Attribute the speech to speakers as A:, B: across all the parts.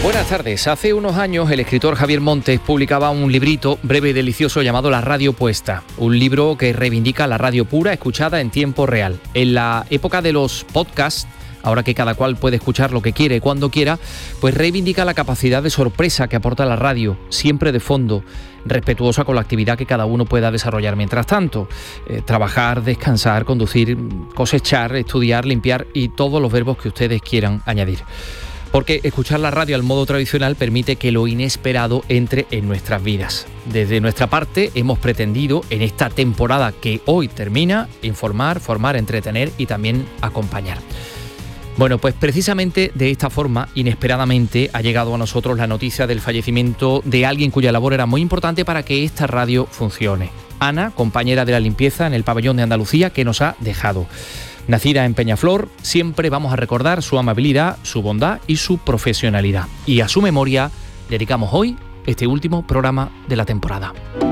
A: Buenas tardes. Hace unos años el escritor Javier Montes publicaba un librito breve y delicioso llamado La Radio Puesta, un libro que reivindica la radio pura escuchada en tiempo real. En la época de los podcasts, ahora que cada cual puede escuchar lo que quiere cuando quiera, pues reivindica la capacidad de sorpresa que aporta la radio, siempre de fondo, respetuosa con la actividad que cada uno pueda desarrollar mientras tanto. Trabajar, descansar, conducir, cosechar, estudiar, limpiar y todos los verbos que ustedes quieran añadir. Porque escuchar la radio al modo tradicional permite que lo inesperado entre en nuestras vidas. Desde nuestra parte hemos pretendido, en esta temporada que hoy termina, informar, formar, entretener y también acompañar. Bueno, pues precisamente de esta forma, inesperadamente, ha llegado a nosotros la noticia del fallecimiento de alguien cuya labor era muy importante para que esta radio funcione. Ana, compañera de la limpieza en el pabellón de Andalucía, que nos ha dejado. Nacida en Peñaflor, siempre vamos a recordar su amabilidad, su bondad y su profesionalidad. Y a su memoria dedicamos hoy este último programa de la temporada.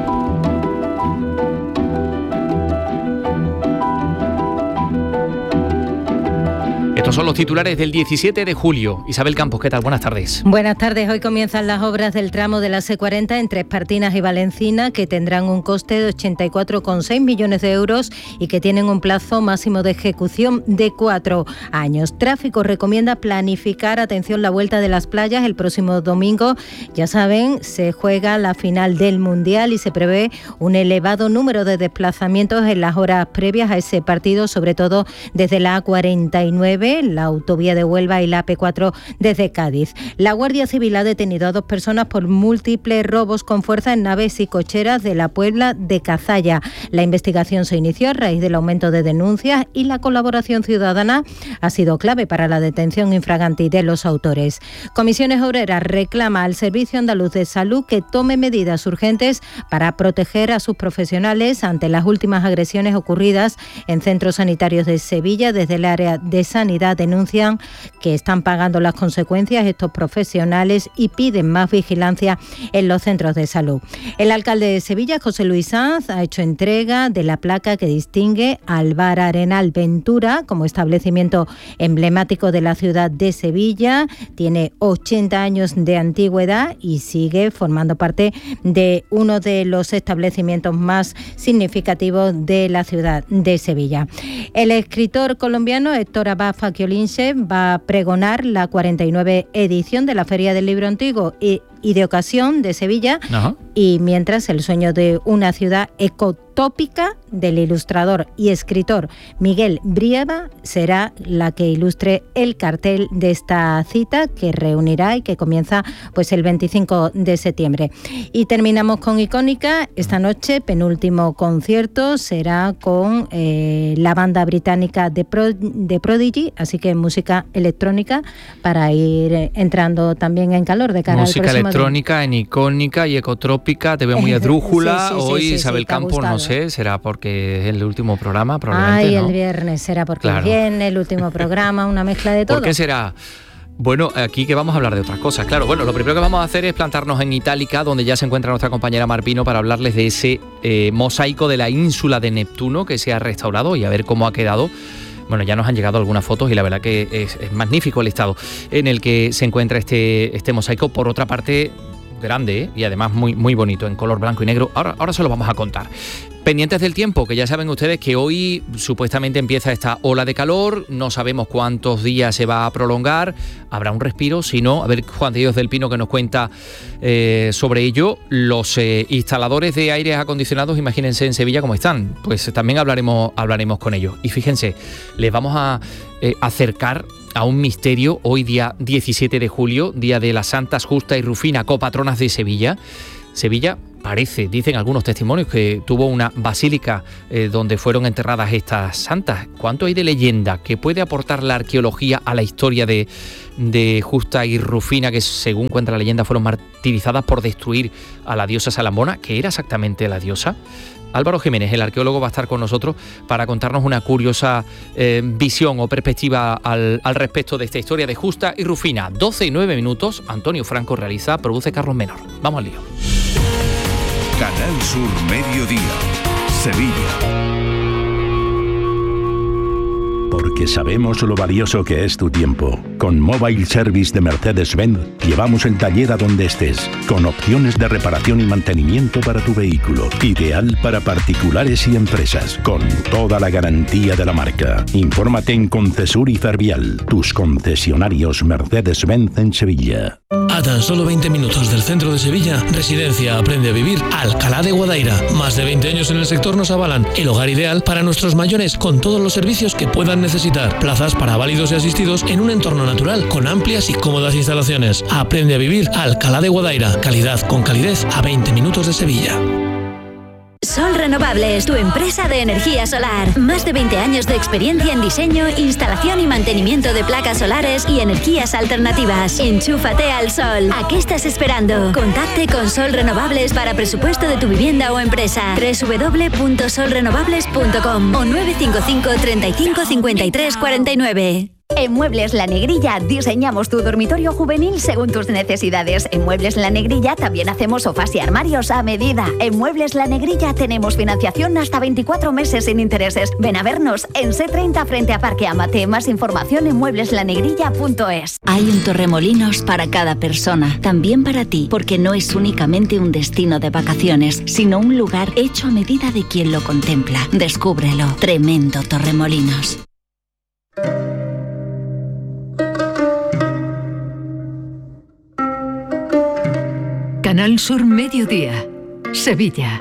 A: Estos son los titulares del 17 de julio. Isabel Campos, ¿qué tal? Buenas tardes.
B: Buenas tardes. Hoy comienzan las obras del tramo de la C40 entre Espartinas y Valencina, que tendrán un coste de 84,6 millones de euros y que tienen un plazo máximo de ejecución de 4 años. Tráfico recomienda planificar, atención, la vuelta de las playas el próximo domingo. Ya saben, se juega la final del Mundial y se prevé un elevado número de desplazamientos en las horas previas a ese partido, sobre todo desde la A49, la autovía de Huelva y la AP4 desde Cádiz. La Guardia Civil ha detenido a 2 personas por múltiples robos con fuerza en naves y cocheras de la Puebla de Cazalla. La investigación se inició a raíz del aumento de denuncias y la colaboración ciudadana ha sido clave para la detención infraganti de los autores. Comisiones Obreras reclama al Servicio Andaluz de Salud que tome medidas urgentes para proteger a sus profesionales ante las últimas agresiones ocurridas en centros sanitarios de Sevilla. Desde el área de sanidad denuncian que están pagando las consecuencias estos profesionales y piden más vigilancia en los centros de salud. El alcalde de Sevilla, José Luis Sanz, ha hecho entrega de la placa que distingue al Bar Arenal Ventura como establecimiento emblemático de la ciudad de Sevilla. Tiene 80 años de antigüedad y sigue formando parte de uno de los establecimientos más significativos de la ciudad de Sevilla. El escritor colombiano Héctor Abad Faciolince va a pregonar la 49 edición de la Feria del Libro Antiguo y de Ocasión de Sevilla. Ajá. Y mientras el sueño de una ciudad ecotópica del ilustrador y escritor Miguel Brieva será la que ilustre el cartel de esta cita que reunirá y que comienza pues el 25 de septiembre. Y terminamos con Icónica. Esta noche, penúltimo concierto, será con la banda británica de Prodigy, así que música electrónica para ir entrando también en calor de cara
A: música al próximo electrónica día. En Icónica y ecotrópica, te veo muy esdrújula.
B: Sí,
A: hoy Isabel Campos, no sé, será porque es el último programa, probablemente.
B: Ay,
A: ¿no?
B: El viernes será porque viene el último programa, una mezcla de todo.
A: ¿Por qué será? Bueno, aquí que vamos a hablar de otras cosas. Claro, bueno, lo primero que vamos a hacer es plantarnos en Itálica, donde ya se encuentra nuestra compañera Mar Pino para hablarles de ese mosaico de la ínsula de Neptuno que se ha restaurado y a ver cómo ha quedado. Bueno, ya nos han llegado algunas fotos y la verdad que es magnífico el estado en el que se encuentra este mosaico. Por otra parte, grande, y además muy, muy bonito, en color blanco y negro. Ahora se lo vamos a contar. Pendientes del tiempo, que ya saben ustedes que hoy supuestamente empieza esta ola de calor, no sabemos cuántos días se va a prolongar, habrá un respiro, si no, a ver Juan de Dios del Pino que nos cuenta sobre ello. Los instaladores de aires acondicionados, imagínense en Sevilla cómo están, pues también hablaremos con ellos. Y fíjense, les vamos a acercar a un misterio hoy día 17 de julio, día de las Santas Justa y Rufina, copatronas de Sevilla. Sevilla parece, dicen algunos testimonios, que tuvo una basílica donde fueron enterradas estas santas. ¿Cuánto hay de leyenda que puede aportar la arqueología a la historia de Justa y Rufina, que según cuenta la leyenda fueron martirizadas por destruir a la diosa Salambona? ¿Qué era exactamente la diosa? Álvaro Jiménez, el arqueólogo, va a estar con nosotros para contarnos una curiosa visión o perspectiva al respecto de esta historia de Justa y Rufina. 12:09. Antonio Franco realiza, produce Carlos Menor. Vamos al lío.
C: Canal Sur Mediodía, Sevilla.
D: Porque sabemos lo valioso que es tu tiempo. Con Mobile Service de Mercedes-Benz llevamos el taller a donde estés, con opciones de reparación y mantenimiento para tu vehículo. Ideal para particulares y empresas, con toda la garantía de la marca. Infórmate en Concesur y Fervial, tus concesionarios Mercedes-Benz en Sevilla.
E: A tan solo 20 minutos del centro de Sevilla, Residencia Aprende a Vivir Alcalá de Guadaira. Más de 20 años en el sector nos avalan el hogar ideal para nuestros mayores, con todos los servicios que puedan necesitar. Plazas para válidos y asistidos en un entorno natural, con amplias y cómodas instalaciones. Aprende a Vivir Alcalá de Guadaira. Calidad con calidez a 20 minutos de Sevilla.
F: Sol Renovables, tu empresa de energía solar. Más de 20 años de experiencia en diseño, instalación y mantenimiento de placas solares y energías alternativas. Enchúfate al sol. ¿A qué estás esperando? Contacte con Sol Renovables para presupuesto de tu vivienda o empresa. www.solrenovables.com o 955 35 53 49.
G: En Muebles La Negrilla diseñamos tu dormitorio juvenil según tus necesidades. En Muebles La Negrilla también hacemos sofás y armarios a medida. En Muebles La Negrilla tenemos financiación hasta 24 meses sin intereses. Ven a vernos en C30 frente a Parque Amate. Más información en muebleslanegrilla.es.
F: Hay un Torremolinos para cada persona, también para ti, porque no es únicamente un destino de vacaciones, sino un lugar hecho a medida de quien lo contempla. Descúbrelo. Tremendo Torremolinos.
H: Canal Sur Mediodía, Sevilla.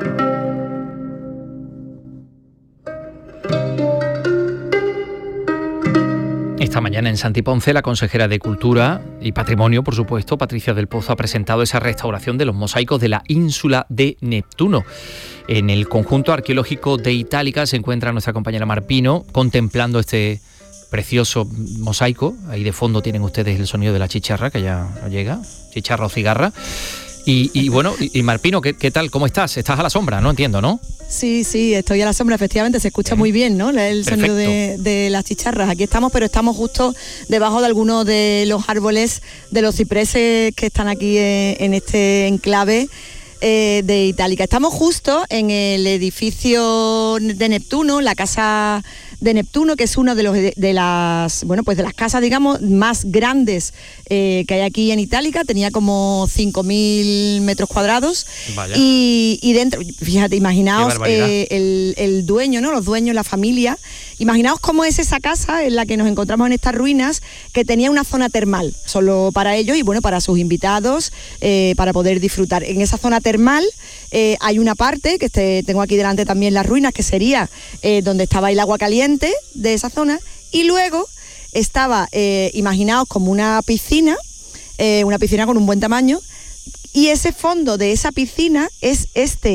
A: Esta mañana en Santi Ponce, la consejera de Cultura y Patrimonio, por supuesto, Patricia del Pozo, ha presentado esa restauración de los mosaicos de la ínsula de Neptuno. En el conjunto arqueológico de Itálica se encuentra nuestra compañera Mar Pino contemplando este precioso mosaico. Ahí de fondo tienen ustedes el sonido de la chicharra, que ya no llega, chicharra o cigarra. Y bueno, Mar Pino, ¿qué tal? ¿Cómo estás? Estás a la sombra, ¿no? Entiendo, ¿no?
I: Sí, estoy a la sombra, efectivamente, se escucha muy bien, ¿no? El sonido de las chicharras. Aquí estamos, pero estamos justo debajo de algunos de los árboles de los cipreses que están aquí en este enclave de Itálica. Estamos justo en el edificio de Neptuno, la casa de Neptuno, que es una de las casas, digamos, más grandes que hay aquí en Itálica. Tenía como 5.000 metros cuadrados. Vaya. Y dentro, fíjate, imaginaos el dueño, ¿no? Los dueños, la familia. Imaginaos cómo es esa casa en la que nos encontramos en estas ruinas, que tenía una zona termal solo para ellos y bueno, para sus invitados, para poder disfrutar. En esa zona termal hay una parte, que tengo aquí delante también las ruinas, que sería donde estaba el agua caliente de esa zona, y luego estaba, imaginaos como una piscina con un buen tamaño, y ese fondo de esa piscina es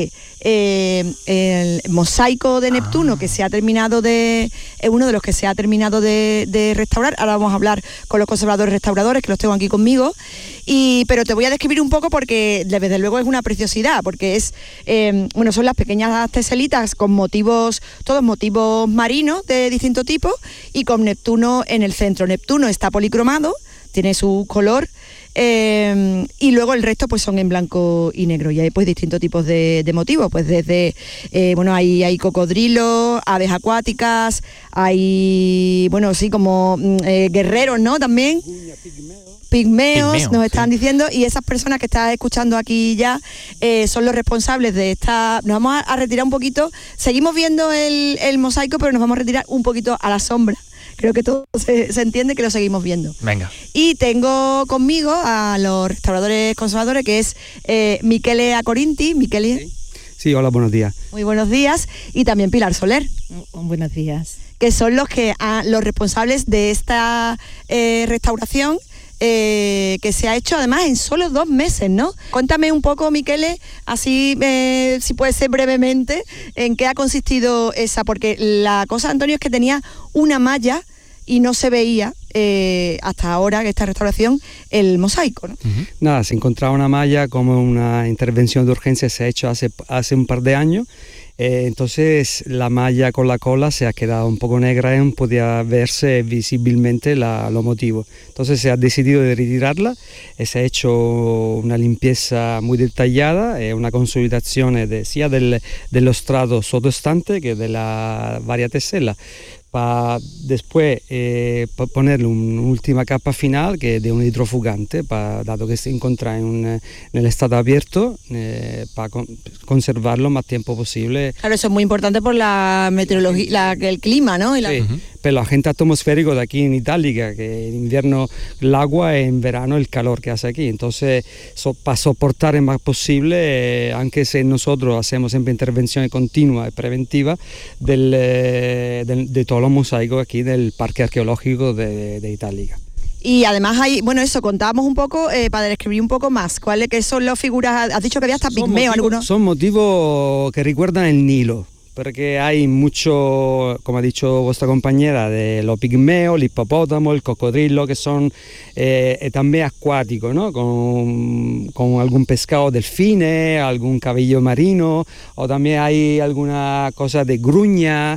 I: el mosaico de Neptuno, que se ha terminado uno de los que se ha terminado de restaurar. Ahora vamos a hablar con los conservadores restauradores, que los tengo aquí conmigo, pero te voy a describir un poco porque desde luego es una preciosidad, porque son las pequeñas teselitas con todos motivos marinos de distinto tipo, y con Neptuno en el centro. Neptuno está policromado, tiene su color, y luego el resto pues son en blanco y negro, y hay pues distintos tipos de motivos, pues desde hay cocodrilos, aves acuáticas, hay como guerreros, ¿no? También pigmeos nos están diciendo, y esas personas que estás escuchando aquí ya son los responsables de esta. Nos vamos a retirar un poquito, seguimos viendo el mosaico, pero nos vamos a retirar un poquito a la sombra. Creo que todo se entiende, que lo seguimos viendo.
A: Venga.
I: Y tengo conmigo a los restauradores conservadores, que es Michele Acorinti. Michele.
J: Sí, hola, buenos días.
I: Muy buenos días. Y también Pilar Soler.
K: Buenos días.
I: Que son los responsables de esta restauración, que se ha hecho además en solo 2 meses, ¿no? Cuéntame un poco, Michele, así si puede ser brevemente, en qué ha consistido esa, porque la cosa, Antonio, es que tenía una malla y no se veía hasta ahora, que esta restauración, el mosaico, ¿no?
J: Uh-huh. Nada, se encontraba una malla como una intervención de urgencia, se ha hecho hace un par de años. Entonces la malla con la cola se ha quedado un poco negra y no podía verse visiblemente los motivos. Entonces se ha decidido de retirarla y se ha hecho una limpieza muy detallada, una consolidación sia dello strato sottostante che della varia tesella, para después ponerle una última capa final que es de un hidrofugante, dado que se encuentra en el estado abierto, para conservarlo más tiempo posible.
I: Claro, eso es muy importante por la meteorología, el clima, ¿no?
J: Sí. Pero el agente atmosférico de aquí en Itálica, que en invierno el agua y en verano el calor que hace aquí. Entonces, para soportar el más posible, aunque si nosotros hacemos siempre intervenciones continuas y preventivas de todos los mosaicos aquí del Parque Arqueológico de Itálica.
I: Y además hay, bueno, eso, contábamos un poco, para describir un poco más, ¿cuáles son las figuras? Has dicho que había hasta pigmeo algunos.
J: Son motivos que recuerdan el Nilo, porque hay mucho, como ha dicho vuestra compañera, de los pigmeos, el hipopótamo, el cocodrilo, que son también acuáticos, ¿no? Con algún pescado delfines, algún caballo marino, o también hay alguna cosa de gruña,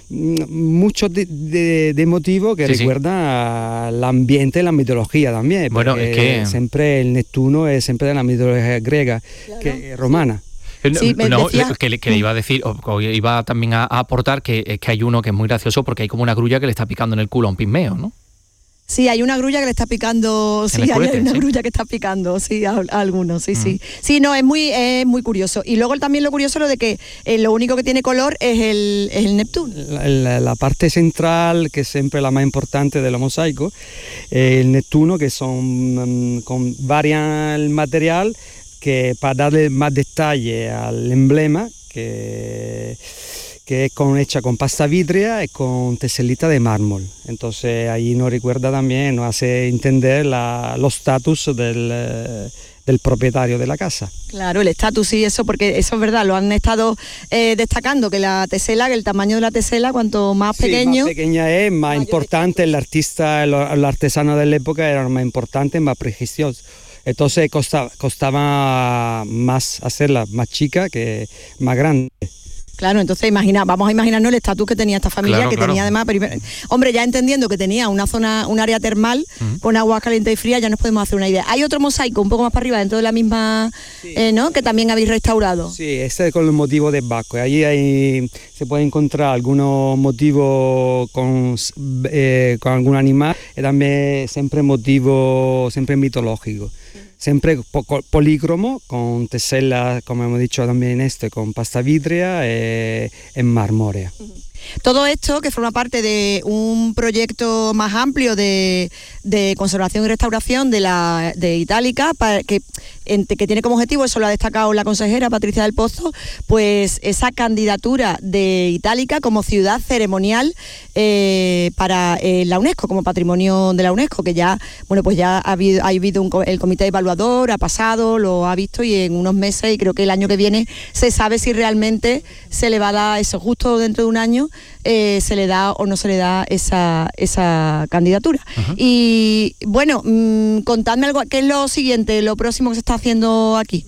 J: muchos de motivos que recuerdan al ambiente y la mitología también.
A: Bueno, es que
J: siempre el Neptuno es siempre de la mitología griega, claro, que romana.
A: Sí, que le iba a decir, o iba también a aportar que hay uno que es muy gracioso porque hay como una grulla que le está picando en el culo a un pigmeo, ¿no?
I: Sí, hay una grulla que le está picando, sí, hay una grulla que está picando, sí, a algunos, sí, sí. Sí, no, es muy curioso. Y luego también lo curioso es lo de que lo único que tiene color es el Neptuno.
J: La parte central, que es siempre la más importante de los mosaicos, el Neptuno, que son varían el material, que para darle más detalle al emblema, que es hecha con pasta vitrea y con teselita de mármol. Entonces ahí nos recuerda también, nos hace entender los estatus del propietario de la casa.
I: Claro, el estatus y eso, porque eso es verdad, lo han estado destacando, que la tesela, que el tamaño de la tesela, cuanto más pequeño...
J: más pequeña es, más importante, el artista, el artesano de la época era más importante, más prestigioso. Entonces costaba más hacerla más chica que más grande.
I: Claro, entonces vamos a imaginarnos el estatus que tenía esta familia, claro. Tenía además, hombre, ya entendiendo que tenía un área termal con agua caliente y fría, ya nos podemos hacer una idea. Hay otro mosaico un poco más para arriba, dentro de la misma, ¿no? Que también habéis restaurado.
J: Sí, ese es con el motivo de Bacco. Ahí se puede encontrar algunos motivos con algún animal y también siempre motivos siempre mitológicos. Siempre polícromo, con tesela, como hemos dicho también con pasta vitrea en marmórea.
I: Todo esto que forma parte de un proyecto más amplio de conservación y restauración de Itálica, que tiene como objetivo, eso lo ha destacado la consejera Patricia del Pozo, pues esa candidatura de Itálica como ciudad ceremonial para la UNESCO, como patrimonio de la UNESCO, que ya, bueno, pues ya ha habido el comité evaluador, ha pasado, lo ha visto, y en unos meses, y creo que el año que viene, se sabe si realmente se le va a dar eso, justo dentro de un año, se le da o no se le da esa candidatura. Uh-huh. Y bueno, contadme algo, ¿qué es lo siguiente, lo próximo que se está haciendo aquí?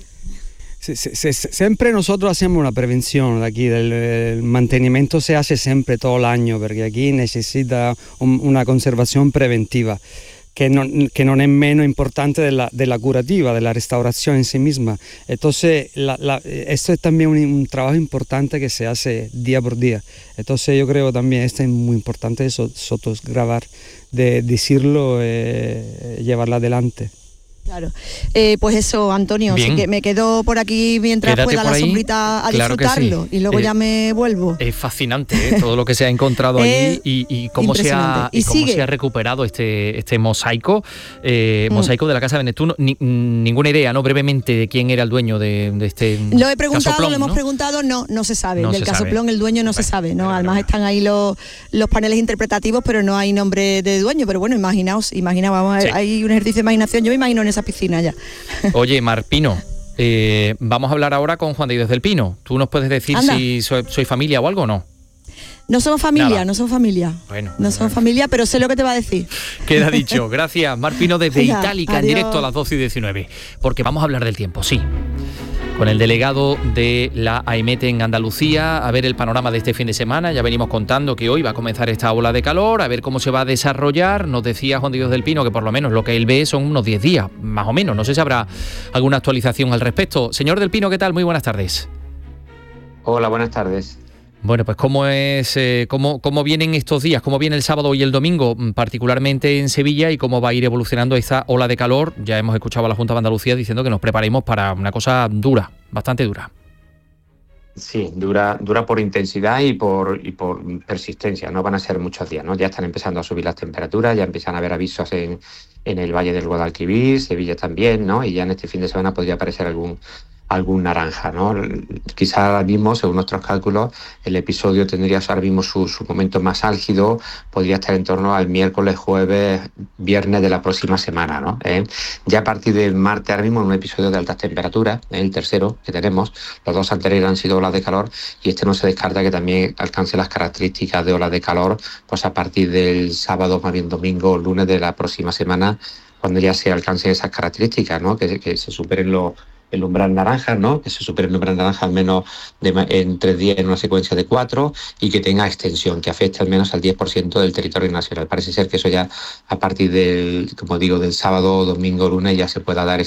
J: Siempre nosotros hacemos una prevención de aquí, el mantenimiento se hace siempre todo el año, porque aquí necesita una conservación preventiva, que no es menos importante de la curativa, de la restauración en sí misma. Entonces, esto es también un trabajo importante que se hace día por día. Entonces, yo creo también esto es muy importante, grabar, de decirlo, llevarla adelante.
I: Claro, pues eso, Antonio, sí que me quedo por aquí mientras pueda la sombrita a disfrutarlo, y luego ya me vuelvo.
A: Es fascinante todo lo que se ha encontrado allí y cómo se ha recuperado este mosaico, mosaico de la casa de Neptuno. Ninguna idea, ¿no? Brevemente, de quién era el dueño de este
I: Lo he preguntado, casoplón, lo hemos preguntado, no se sabe. Del casoplón, el dueño no se sabe, ¿no? Además están ahí los paneles interpretativos, pero no hay nombre de dueño. Pero bueno, imaginaos, hay un ejercicio de imaginación, yo me imagino en esa piscina ya.
A: Oye, Mar Pino, vamos a hablar ahora con Juan de Dios del Pino. ¿Tú nos puedes decir si soy familia o algo o no?
I: No somos familia, no somos familia.
A: Bueno,
I: somos familia, pero sé lo que te va a decir.
A: Queda dicho. Gracias, Mar Pino, desde Itálica, en directo a las 12:19. Porque vamos a hablar del tiempo, sí. Con el delegado de la AEMET en Andalucía, a ver el panorama de este fin de semana. Ya venimos contando que hoy va a comenzar esta ola de calor, a ver cómo se va a desarrollar. Nos decía Juan de Dios del Pino que por lo menos lo que él ve son unos 10 días, más o menos. No sé si habrá alguna actualización al respecto. Señor del Pino, ¿qué tal? Muy buenas tardes.
K: Hola, buenas tardes.
A: Bueno, pues ¿cómo vienen estos días? ¿Cómo viene el sábado y el domingo, particularmente en Sevilla, y cómo va a ir evolucionando esta ola de calor? Ya hemos escuchado a la Junta de Andalucía diciendo que nos preparemos para una cosa dura, bastante dura.
K: Sí, dura por intensidad y por persistencia. No van a ser muchos días, ¿no? Ya están empezando a subir las temperaturas, ya empiezan a haber avisos en el Valle del Guadalquivir, Sevilla también, ¿no? Y ya en este fin de semana podría aparecer algún naranja, ¿no? Quizá ahora mismo, según nuestros cálculos, el episodio tendría ahora mismo su momento más álgido, podría estar en torno al miércoles, jueves, viernes de la próxima semana, ¿no? Ya a partir del martes, ahora mismo, un episodio de altas temperaturas, el tercero que tenemos, los dos anteriores han sido olas de calor, y este no se descarta que también alcance las características de olas de calor, pues a partir del sábado, más bien domingo o lunes de la próxima semana, cuando ya se alcancen esas características, ¿no? Que se superen el umbral naranja, ¿no? Que se supere el umbral naranja al menos en 3 días en una secuencia de 4 y que tenga extensión, que afecte al menos al 10% del territorio nacional. Parece ser que eso ya a partir del sábado, domingo, lunes ya se pueda dar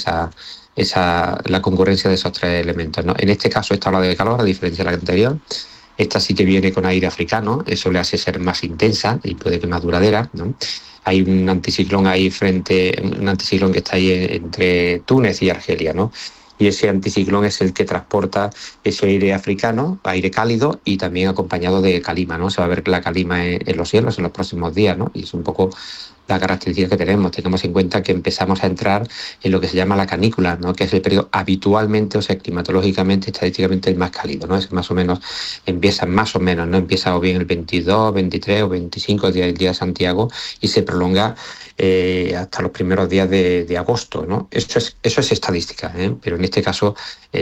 K: la concurrencia de esos 3 elementos, ¿no? En este caso, esta ola de calor, a diferencia de la anterior, esta sí que viene con aire africano, eso le hace ser más intensa y puede que más duradera, ¿no? Hay un anticiclón ahí un anticiclón que está ahí entre Túnez y Argelia, ¿no? Y ese anticiclón es el que transporta ese aire africano, aire cálido, y también acompañado de calima, ¿no? Se va a ver la calima en los cielos en los próximos días, ¿no? Y es un poco la característica que tenemos. Tengamos en cuenta que empezamos a entrar en lo que se llama la canícula, ¿no? Que es el periodo habitualmente, o sea, climatológicamente, estadísticamente el más cálido, ¿no? Es más o menos, empieza más o menos, ¿no? Empieza o bien el 22, 23 o 25 el día de Santiago y se prolonga hasta los primeros días de agosto, ¿no? Eso es estadística, pero en este caso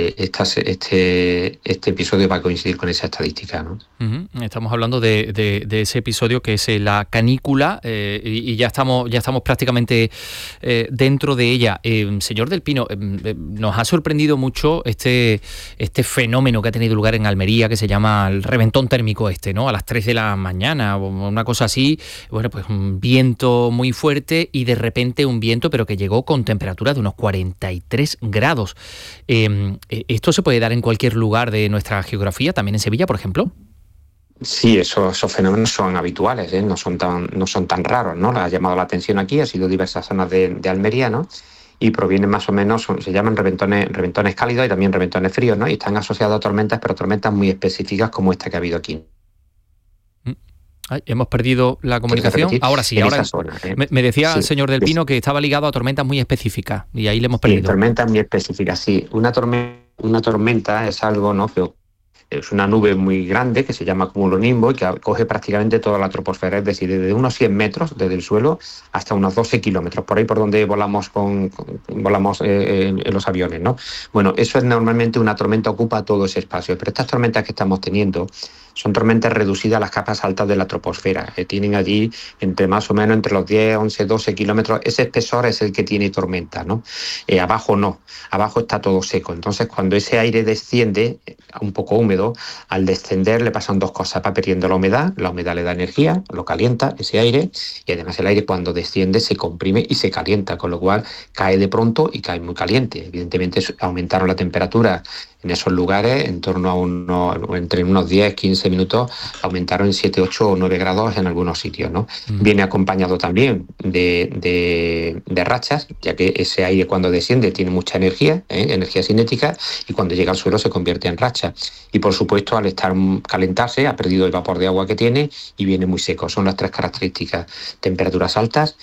K: este episodio va a coincidir con esa estadística, ¿no?
A: Estamos hablando de ese episodio que es la canícula, y ya estamos prácticamente dentro de ella. Señor del Pino, nos ha sorprendido mucho este fenómeno que ha tenido lugar en Almería, que se llama el reventón térmico ¿no? A las 3 de la mañana, o una cosa así. Bueno, pues un viento muy fuerte y de repente un viento, pero que llegó con temperaturas de unos 43 grados. ¿Esto se puede dar en cualquier lugar de nuestra geografía, también en Sevilla, por ejemplo?
K: Sí, esos fenómenos son habituales, no son tan raros, ¿no? Ha llamado la atención aquí, ha sido diversas zonas de Almería, ¿no? Y provienen más o menos, se llaman reventones cálidos y también reventones fríos, ¿no? Y están asociados a tormentas, pero tormentas muy específicas como esta que ha habido aquí.
A: Ay, hemos perdido la comunicación. Ahora sí, ahora zona, me decía el señor del Pino que estaba ligado a tormentas muy específicas y ahí le hemos perdido.
K: Sí, tormentas muy específicas, sí. Una tormenta es algo, ¿no? Es una nube muy grande que se llama cumulonimbo y que coge prácticamente toda la troposfera, es decir, desde unos 100 metros desde el suelo hasta unos 12 kilómetros, por ahí por donde volamos en los aviones, ¿no? Bueno, eso es normalmente una tormenta, ocupa todo ese espacio, pero estas tormentas que estamos teniendo son tormentas reducidas a las capas altas de la troposfera, tienen allí más o menos entre los 10, 11, 12 kilómetros, ese espesor es el que tiene tormenta, ¿no? Abajo no, abajo está todo seco, entonces cuando ese aire desciende, un poco húmedo, al descender le pasan 2 cosas, va perdiendo la humedad le da energía, lo calienta ese aire, y además el aire cuando desciende se comprime y se calienta, con lo cual cae de pronto y cae muy caliente. Evidentemente aumentaron la temperatura en esos lugares en torno a entre unos 10, 15 minutos, aumentaron en 7, 8 o 9 grados en algunos sitios, ¿no? Viene acompañado también de rachas, ya que ese aire cuando desciende tiene mucha energía cinética, y cuando llega al suelo se convierte en racha. Y por supuesto, al calentarse, ha perdido el vapor de agua que tiene y viene muy seco. Son las 3 características: temperaturas altas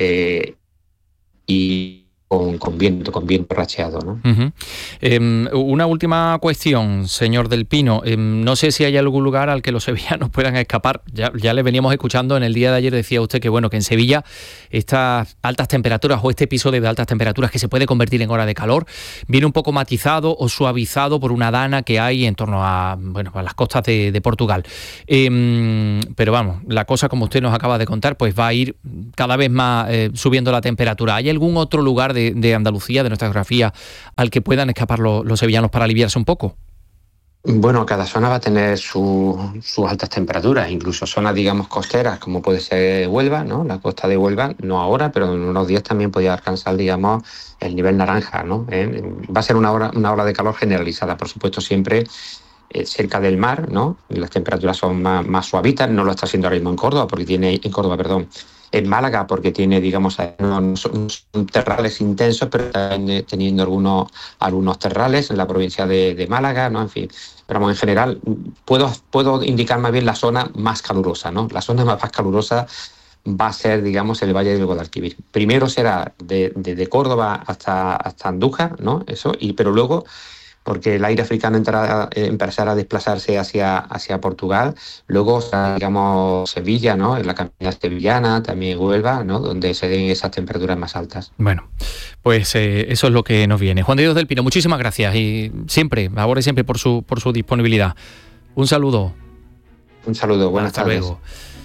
K: y con viento racheado, ¿no?
A: Una última cuestión, señor del Pino. No sé si hay algún lugar al que los sevillanos puedan escapar. Ya le veníamos escuchando en el día de ayer, decía usted que en Sevilla estas altas temperaturas o este episodio de altas temperaturas que se puede convertir en hora de calor viene un poco matizado o suavizado por una dana que hay en torno a las costas de Portugal. Pero vamos, la cosa, como usted nos acaba de contar, pues va a ir cada vez más subiendo la temperatura. ¿Hay algún otro lugar de Andalucía, de nuestra geografía, al que puedan escapar los sevillanos para aliviarse un poco?
K: Bueno, cada zona va a tener sus altas temperaturas, incluso zonas, digamos, costeras, como puede ser Huelva, ¿no? La costa de Huelva, no ahora, pero en unos días también podría alcanzar, digamos, el nivel naranja, ¿no? Va a ser una ola de calor generalizada, por supuesto, siempre cerca del mar, ¿no? Las temperaturas son más suavitas, no lo está haciendo ahora mismo en Córdoba, en Málaga, porque tiene, digamos, no son terrales intensos, pero también teniendo algunos terrales en la provincia de Málaga, ¿no? En fin, pero en general puedo indicar más bien la zona más calurosa, ¿no? La zona más calurosa va a ser, digamos, el Valle del Guadalquivir. Primero será de Córdoba hasta Andújar, ¿no? Pero luego, porque el aire africano empezará a desplazarse hacia Portugal, luego, digamos, Sevilla, ¿no? En la campiña sevillana, también Huelva, ¿no? Donde se den esas temperaturas más altas.
A: Bueno, pues eso es lo que nos viene. Juan de Dios del Pino, muchísimas gracias y siempre, ahora y siempre por su disponibilidad. Un saludo.
K: Un saludo, buenas tardes.
A: Luego.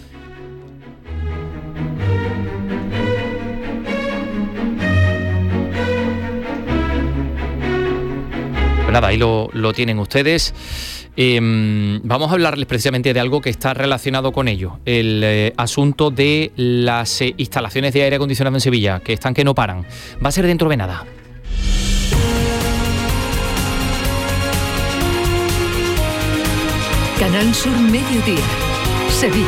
A: Nada, ahí lo tienen ustedes. Vamos a hablarles precisamente de algo que está relacionado con ello, el asunto de las instalaciones de aire acondicionado en Sevilla, que están que no paran. Va a ser dentro de nada.
H: Canal Sur Mediodía, Sevilla.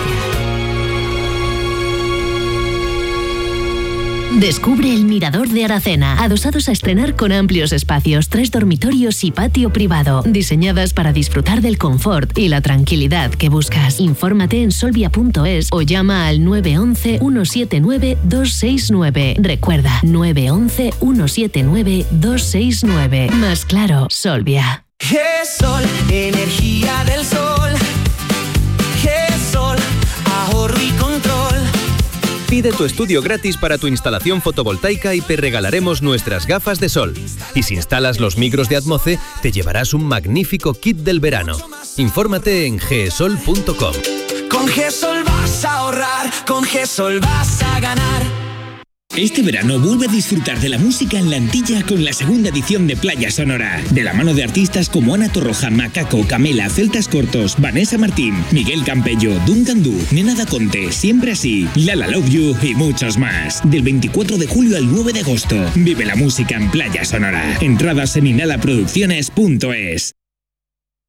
L: Descubre el Mirador de Aracena, adosados a estrenar con amplios espacios, 3 dormitorios y patio privado, diseñadas para disfrutar del confort y la tranquilidad que buscas. Infórmate en solvia.es o llama al 911 179 269. Recuerda, 911 179 269. Más claro, Solvia.
M: GESOL, energía del sol. GESOL, ahorro y control.
N: Pide tu estudio gratis para tu instalación fotovoltaica y te regalaremos nuestras gafas de sol. Y si instalas los micros de Atmoce, te llevarás un magnífico kit del verano. Infórmate en gesol.com.
M: Con GESOL vas a ahorrar, con GESOL vas a ganar.
O: Este verano vuelve a disfrutar de la música en la Antilla con la segunda edición de Playa Sonora. De la mano de artistas como Ana Torroja, Macaco, Camela, Celtas Cortos, Vanessa Martín, Miguel Campello, Duncan Du, Nena Da Conte, Siempre Así, Lala Love You y muchos más. Del 24 de julio al 9 de agosto. Vive la música en Playa Sonora. Entradas en inhalaproducciones.es.